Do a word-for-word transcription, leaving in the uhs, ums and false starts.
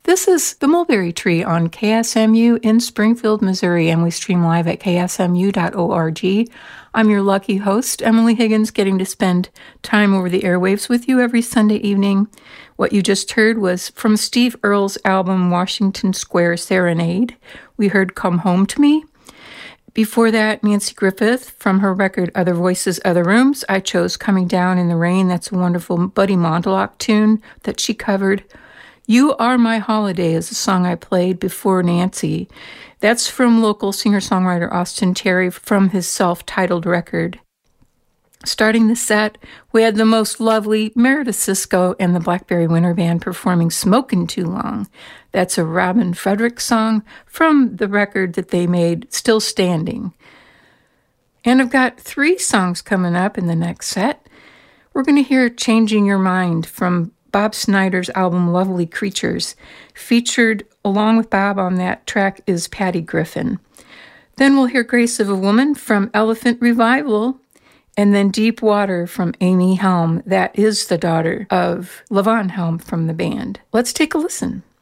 This is The Mulberry Tree on K S M U in Springfield, Missouri, and we stream live at k s m u dot org. I'm your lucky host, Emily Higgins, getting to spend time over the airwaves with you every Sunday evening. What you just heard was from Steve Earle's album Washington Square Serenade. We heard Come Home to Me. Before that, Nanci Griffith from her record Other Voices, Other Rooms. I chose Coming Down in the Rain. That's a wonderful Buddy Montelocke tune that she covered. You Are My Holiday is a song I played before Nanci. That's from local singer-songwriter Austin Terry from his self-titled record. Starting the set, we had the most lovely Meredith Sisko and the Blackberry Winter Band performing Smokin' Too Long. That's a Robin Frederick song from the record that they made, Still Standing. And I've got three songs coming up in the next set. We're going to hear Changing Your Mind from Bob Snyder's album Lovely Creatures. Featured along with Bob on that track is Patty Griffin. Then we'll hear Grace of a Woman from Elephant Revival, and then Deep Water from Amy Helm. That is the daughter of Levon Helm from the band. Let's take a listen.